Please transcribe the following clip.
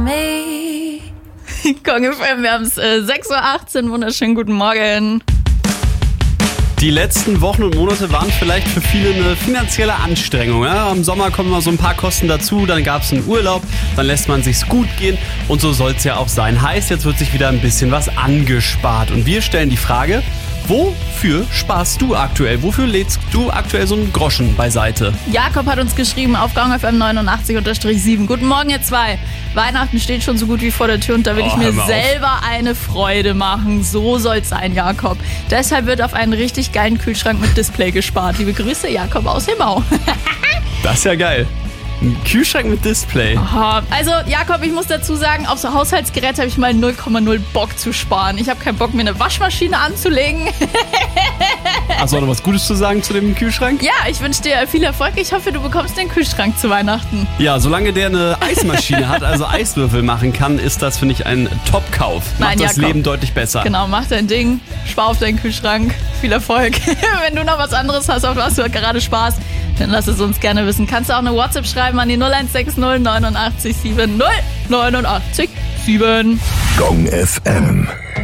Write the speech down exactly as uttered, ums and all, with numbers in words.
me. Kong F M, wir haben es äh, sechs Uhr achtzehn, wunderschönen guten Morgen. Die letzten Wochen und Monate waren vielleicht für viele eine finanzielle Anstrengung. Ja? Im Sommer kommen immer so ein paar Kosten dazu, dann gab es einen Urlaub, dann lässt man sich's gut gehen und so soll es ja auch sein. Heißt, jetzt wird sich wieder ein bisschen was angespart und wir stellen die Frage, wofür sparst du aktuell? Wofür lädst du aktuell so einen Groschen beiseite? Jakob hat uns geschrieben auf Kong F M neunundachtzig sieben. Guten Morgen, ihr zwei. Weihnachten steht schon so gut wie vor der Tür und da will Oh, ich mir hör mal auf. selber eine Freude machen. So soll's sein, Jakob. Deshalb wird auf einen richtig geilen Kühlschrank mit Display gespart. Liebe Grüße, Jakob aus Himau. Das ist ja geil. Ein Kühlschrank mit Display. Aha. Also, Jakob, ich muss dazu sagen, auf so Haushaltsgerät habe ich mal null Komma null Bock zu sparen. Ich habe keinen Bock, mir eine Waschmaschine anzulegen. Hast du noch was Gutes zu sagen zu dem Kühlschrank? Ja, ich wünsche dir viel Erfolg. Ich hoffe, du bekommst den Kühlschrank zu Weihnachten. Ja, solange der eine Eismaschine hat, also Eiswürfel machen kann, ist das, finde ich, ein Top-Kauf. Macht Nein, das Jakob. Leben deutlich besser. Genau, mach dein Ding, spar auf deinen Kühlschrank. Viel Erfolg. Wenn du noch was anderes hast, auf was du gerade sparst, dann lass es uns gerne wissen. Kannst du auch eine WhatsApp schreiben an die null eins sechs null neunundachtzig sieben null neunundachtzig sieben. Kong F M.